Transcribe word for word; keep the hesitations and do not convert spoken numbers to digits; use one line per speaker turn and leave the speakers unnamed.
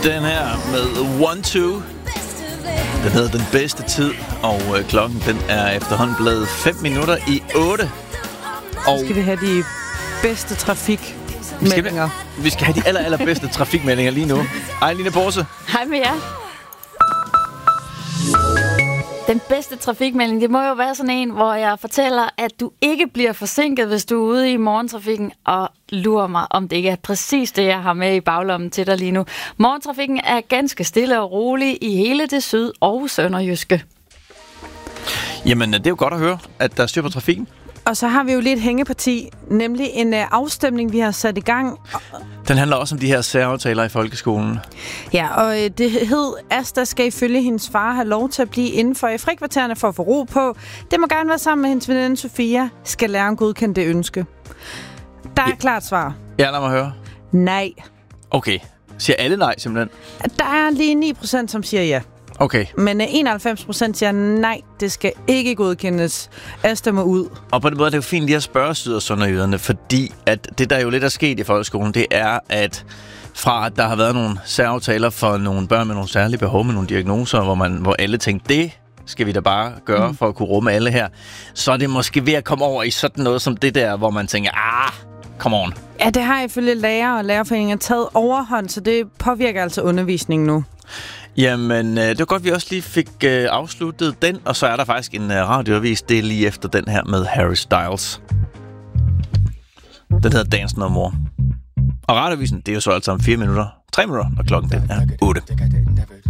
Den her med One Two. Den hedder Den Bedste Tid, og øh, klokken den er efterhånden blevet fem minutter i otte.
Og skal vi have de bedste trafikmeldinger.
Vi, vi skal have de aller, allerbedste trafikmeldinger lige nu. Ej, Line Borse.
Hej med jer. Den bedste trafikmelding, det må jo være sådan en, hvor jeg fortæller, at du ikke bliver forsinket, hvis du er ude i morgentrafikken, og lurer mig, om det ikke er præcis det, jeg har med i baglommen til dig lige nu. Morgentrafikken er ganske stille og rolig i hele det syd- og sønderjyske.
Jamen, det er jo godt at høre, at der er styr på trafikken.
Og så har vi jo lige et hængeparti, nemlig en uh, afstemning, vi har sat i gang.
Den handler også om de her særaftaler i folkeskolen.
Ja, og uh, det hed, Asta skal ifølge hendes far have lov til at blive inden for i frikvartererne for at få ro på. Det må gerne være sammen med hendes veninde Sofia. Skal læreren godkende det ønske? Der er et ja. klart svar.
Ja, lad mig høre.
Nej.
Okay. Siger alle nej, simpelthen?
Der er lige ni procent, som siger ja.
Okay.
Men enoghalvfems procent siger nej, det skal ikke godkendes. Asta må ud.
Og på den måde er det jo fint lige at spørge syd- og sønderjyderne, fordi at det, der jo lidt er sket i folkeskolen, det er, at fra at der har været nogle særaftaler for nogle børn med nogle særlige behov, med nogle diagnoser, hvor, man, hvor alle tænkte, det skal vi da bare gøre mm. for at kunne rumme alle her, så er det måske ved at komme over i sådan noget som det der, hvor man tænker, ah, come on.
Ja, det har ifølge lærer og lærerforeninger taget overhånd, så det påvirker altså undervisningen nu.
Jamen, det var godt, vi også lige fik øh, afsluttet den, og så er der faktisk en øh, radioavis, det er lige efter den her med Harry Styles. Den hedder Dance No More. Og radioavisen, det er jo så altså om fire minutter, tre minutter, og klokken den er otte.